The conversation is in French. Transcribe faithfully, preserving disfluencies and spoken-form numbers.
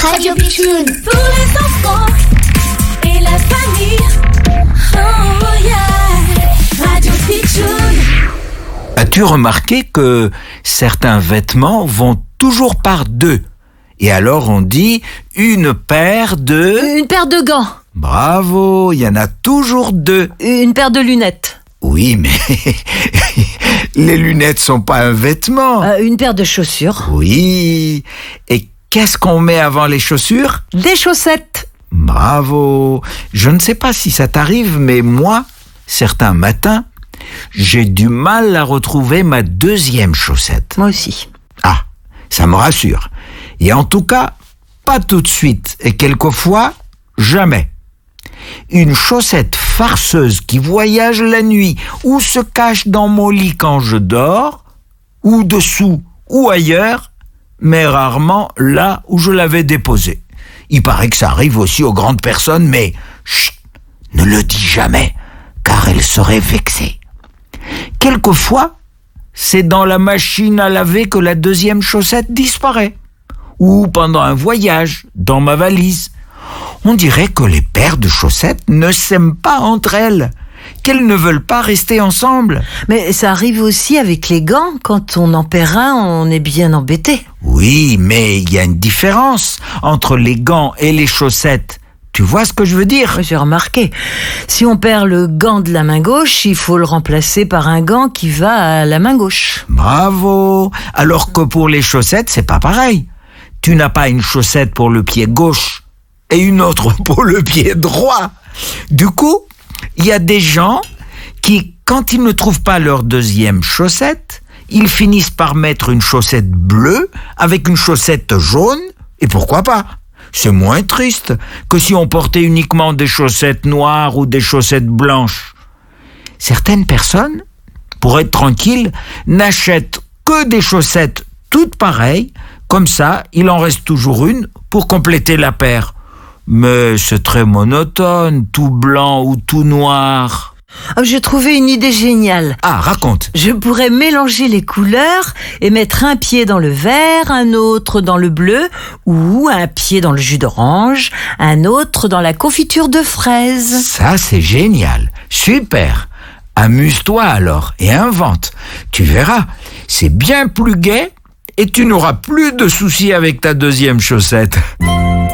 Radio Pitchoun, pour les enfants et la famille. Oh yeah, Radio Pitchoun. As-tu remarqué que certains vêtements vont toujours par deux? Et alors on dit une paire de... Une paire de gants. Bravo, il y en a toujours deux. Une paire de lunettes. Oui, mais les lunettes sont pas un vêtement. Euh, une paire de chaussures. Oui. Et qu'est-ce qu'on met avant les chaussures? Des chaussettes. Bravo. Je ne sais pas si ça t'arrive, mais moi, certains matins, j'ai du mal à retrouver ma deuxième chaussette. Moi aussi. Ah, ça me rassure. Et en tout cas, pas tout de suite. Et quelquefois, jamais. Une chaussette farceuse qui voyage la nuit ou se cache dans mon lit quand je dors, ou dessous ou ailleurs, mais rarement là où je l'avais déposée. Il paraît que ça arrive aussi aux grandes personnes, mais chut, ne le dis jamais, car elles seraient vexées. Quelquefois, c'est dans la machine à laver que la deuxième chaussette disparaît, ou pendant un voyage, dans ma valise. On dirait que les paires de chaussettes ne s'aiment pas entre elles, qu'elles ne veulent pas rester ensemble. Mais ça arrive aussi avec les gants. Quand on en perd un, on est bien embêté. Oui, mais il y a une différence entre les gants et les chaussettes. Tu vois ce que je veux dire? J'ai remarqué. Si on perd le gant de la main gauche, il faut le remplacer par un gant qui va à la main gauche. Bravo! Alors que pour les chaussettes, c'est pas pareil. Tu n'as pas une chaussette pour le pied gauche et une autre pour le pied droit. Du coup, il y a des gens qui, quand ils ne trouvent pas leur deuxième chaussette, ils finissent par mettre une chaussette bleue avec une chaussette jaune, et pourquoi pas? C'est moins triste que si on portait uniquement des chaussettes noires ou des chaussettes blanches. Certaines personnes, pour être tranquilles, n'achètent que des chaussettes toutes pareilles, comme ça, il en reste toujours une pour compléter la paire. Mais c'est très monotone, tout blanc ou tout noir. Oh, j'ai trouvé une idée géniale. Ah, raconte. Je pourrais mélanger les couleurs et mettre un pied dans le vert, un autre dans le bleu, ou un pied dans le jus d'orange, un autre dans la confiture de fraises. Ça, c'est génial. Super. Amuse-toi alors et invente. Tu verras, c'est bien plus gai et tu n'auras plus de soucis avec ta deuxième chaussette.